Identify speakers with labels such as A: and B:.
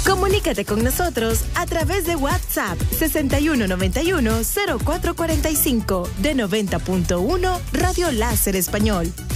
A: Comunícate con nosotros a través de WhatsApp 6191-0445 de 90.1 Radio Láser Español.